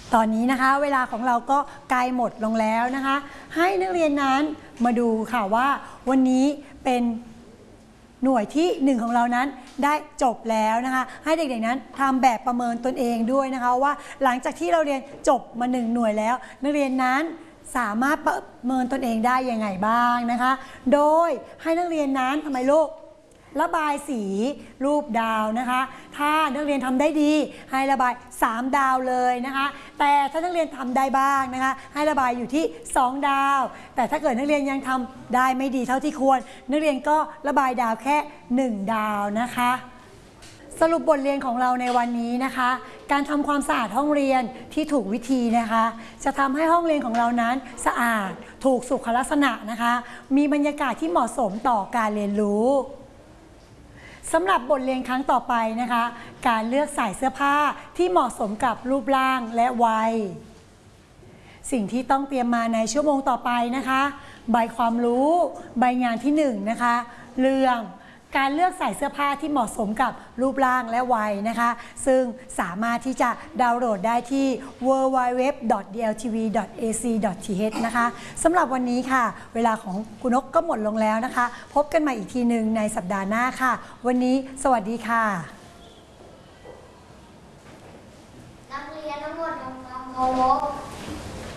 ตอนนี้นะคะเวลาของเราก็ใกล้หมดลงแล้วนะคะให้นักเรียนนั้นมาดูค่ะว่าวันนี้เป็นหน่วยที่1ของเรานั้นได้จบแล้วนะคะให้เด็กๆนั้นทำแบบประเมินตนเองด้วยนะคะว่าหลังจากที่เราเรียนจบมา1หน่วยแล้วนักเรียนนั้นสามารถประเมินตนเองได้ยังไงบ้างนะคะโดยให้นักเรียนนั้นทำไมลูกระบายสีรูปดาวนะคะถ้านักเรียนทำได้ดีให้ระบาย3ดาวเลยนะคะแต่ถ้านักเรียนทำได้บ้างนะคะให้ระบายอยู่ที่2ดาวแต่ถ้าเกิดนักเรียนยังทำได้ไม่ดีเท่าที่ควรนักเรียนก็ระบายดาวแค่1ดาวนะคะสรุปบทเรียนของเราในวันนี้นะคะการทำความสะอาดห้องเรียนที่ถูกวิธีนะคะจะทำให้ห้องเรียนของเรานั้นสะอาดถูกสุขลักษณะนะคะมีบรรยากาศที่เหมาะสมต่อการเรียนรู้สำหรับบทเรียนครั้งต่อไปนะคะการเลือกใส่เสื้อผ้าที่เหมาะสมกับรูปร่างและวัยสิ่งที่ต้องเตรียมมาในชั่วโมงต่อไปนะคะใบความรู้ใบงานที่1นะคะเรื่องการเลือกใส่เสื้อผ้าที่เหมาะสมกับรูปร่างและวัยนะคะซึ่งสามารถที่จะดาวน์โหลดได้ที่ www.dltv.ac.th นะคะสำหรับวันนี้ค่ะเวลาของคุณนกก็หมดลงแล้วนะคะพบกันใหม่อีกทีหนึ่งในสัปดาห์หน้าค่ะวันนี้สวัสดีค่ะนักเรียนทั้งหมดทำความเคารพ